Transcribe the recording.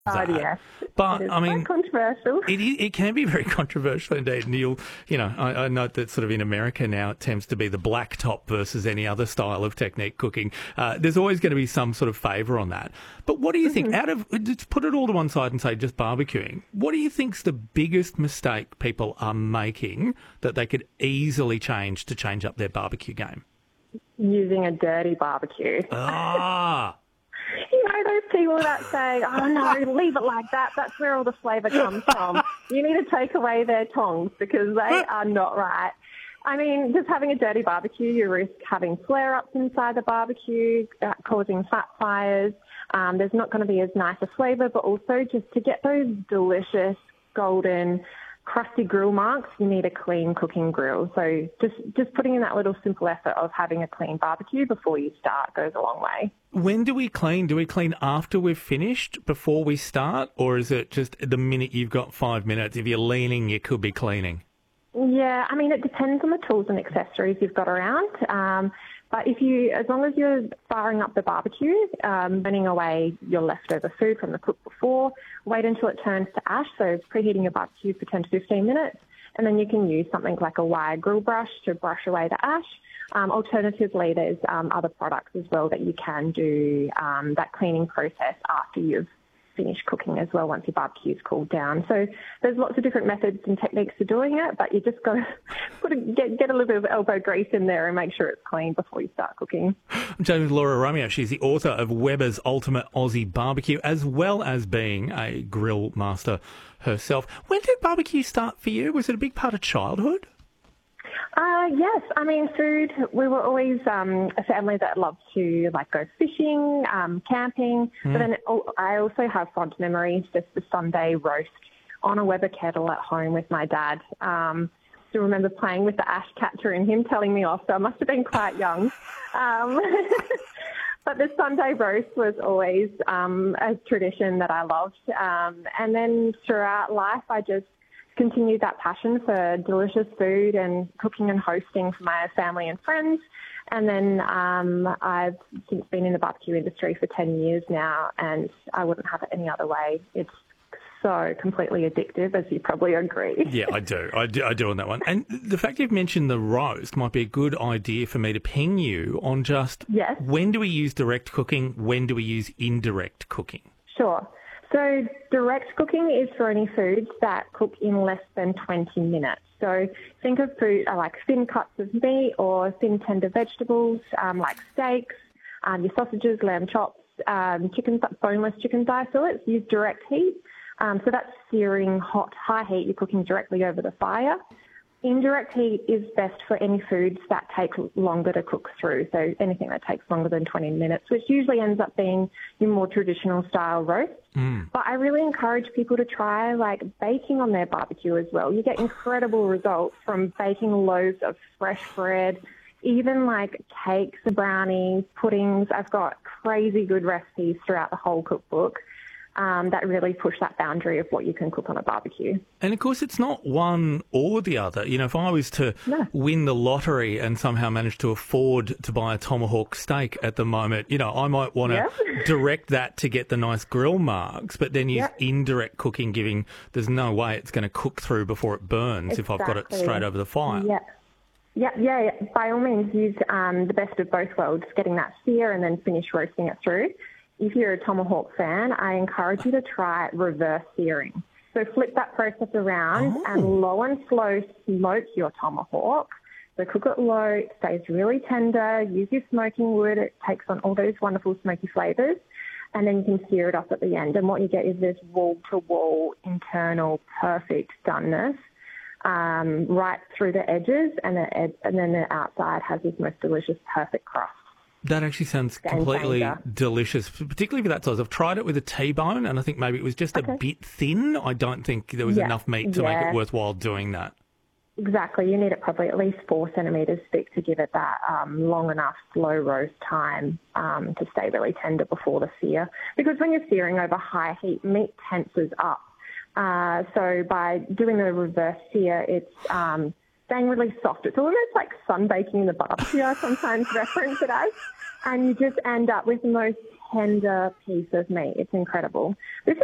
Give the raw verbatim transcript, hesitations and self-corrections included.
Oh, that. yes. But It is I mean, quite controversial. it i- it can be very controversial indeed. And you'll, you know, I, I note that sort of in America now it tends to be the black top versus any other style of technique cooking. Uh, there's always going to be some sort of favour on that. But what do you think? Out of let's put it all to one side and say just barbecuing. What do you think's the biggest mistake people are making that they could easily change to change up their barbecue game? Using a dirty barbecue. Ah. You know those people that say, oh, no, leave it like that. That's where all the flavour comes from. You need to take away their tongs because they are not right. I mean, just having a dirty barbecue, you risk having flare-ups inside the barbecue, uh, causing fat fires. Um, there's not going to be as nice a flavour, but also just to get those delicious, golden, crusty grill marks, you need a clean cooking grill. So just, just putting in that little simple effort of having a clean barbecue before you start goes a long way. When do we clean? Do we clean after we've finished, before we start? Or is it just the minute you've got five minutes? If you're leaning, you could be cleaning. Yeah, I mean, it depends on the tools and accessories you've got around. Um, but if you, as long as you're firing up the barbecue, um, burning away your leftover food from the cook before, wait until it turns to ash. So preheating your barbecue for ten to fifteen minutes. And then you can use something like a wire grill brush to brush away the ash. Um, alternatively, there's um, other products as well that you can do um, that cleaning process after you've finished cooking as well once your barbecue's cooled down. So there's lots of different methods and techniques for doing it, but you just got to put a, get, get a little bit of elbow grease in there and make sure it's clean before you start cooking. I'm chatting with Laura Romeo. She's the author of Weber's Ultimate Aussie Barbecue, as well as being a grill master herself. When did barbecue start for you? Was it a big part of childhood? Uh, yes, I mean, food, we were always um, a family that loved to, like, go fishing, um, camping, mm. but then I also have fond memories, just the Sunday roast on a Weber kettle at home with my dad. Um, I still remember playing with the ash catcher and him telling me off, so I must have been quite young. Um, but the Sunday roast was always um, a tradition that I loved. Um, and then throughout life, I just continued that passion for delicious food and cooking and hosting for my family and friends. And then um, I've since been in the barbecue industry for ten years now, and I wouldn't have it any other way. It's so completely addictive, as you probably agree. Yeah, I do. I do, I do on that one. And the fact you've mentioned the roast might be a good idea for me to ping you on just yes. When do we use direct cooking? When do we use indirect cooking? Sure. So direct cooking is for any foods that cook in less than twenty minutes. So think of food uh, like thin cuts of meat or thin tender vegetables um, like steaks, um, your sausages, lamb chops, um, chicken, boneless chicken thigh fillets. Use direct heat. Um, so that's searing hot, high heat. You're cooking directly over the fire. Indirect heat is best for any foods that take longer to cook through, so anything that takes longer than twenty minutes, which usually ends up being your more traditional style roast. Mm. But I really encourage people to try like baking on their barbecue as well. You get incredible results from baking loaves of fresh bread, even like cakes, brownies, puddings. I've got crazy good recipes throughout the whole cookbook. Um, that really push that boundary of what you can cook on a barbecue. And, of course, it's not one or the other. You know, if I was to no. win the lottery and somehow manage to afford to buy a tomahawk steak at the moment, you know, I might want to yeah. direct that to get the nice grill marks, but then use yeah. indirect cooking, giving there's no way it's going to cook through before it burns exactly. if I've got it straight over the fire. Yeah. Yeah, yeah, yeah. By all means, use um, the best of both worlds, getting that sear and then finish roasting it through. If you're a tomahawk fan, I encourage you to try reverse searing. So flip that process around oh. and low and slow smoke your tomahawk. So cook it low, it stays really tender, use your smoking wood, it takes on all those wonderful smoky flavours, and then you can sear it off at the end. And what you get is this wall-to-wall internal perfect doneness um, right through the edges, and, the ed- and then the outside has this most delicious perfect crust. That actually sounds Game completely changer. delicious, particularly for that size. I've tried it with a T-bone, and I think maybe it was just okay. a bit thin. I don't think there was yeah. enough meat to yeah. make it worthwhile doing that. Exactly. You need it probably at least four centimetres thick to give it that um, long enough slow roast time um, to stay really tender before the sear. Because when you're searing over high heat, meat tenses up. Uh, so by doing the reverse sear, it's um, staying really soft. It's almost like sunbaking in the barbecue, I sometimes reference it as. And you just end up with the most tender piece of meat. It's incredible. This